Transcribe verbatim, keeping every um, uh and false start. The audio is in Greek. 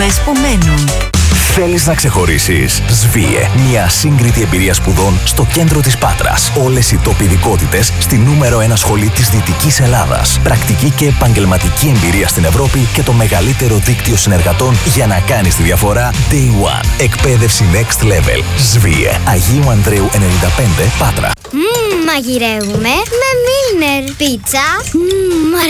στιγμές που μένουν. Θέλεις να ξεχωρίσεις? Σβίε. Μια σύγκριτη εμπειρία σπουδών στο κέντρο της Πάτρας. Όλες οι τοπηδικότητες στη νούμερο ένα σχολή της Δυτικής Ελλάδας. Πρακτική και επαγγελματική εμπειρία στην Ευρώπη και το μεγαλύτερο δίκτυο συνεργατών για να κάνεις τη διαφορά Day One. Εκπαίδευση Next Level. Σβίε. Αγίου Ανδρέου ενενήντα πέντε, Πάτρα. Μμμ, μαγειρεύουμε με Milner. Πίτσα. Μμμ,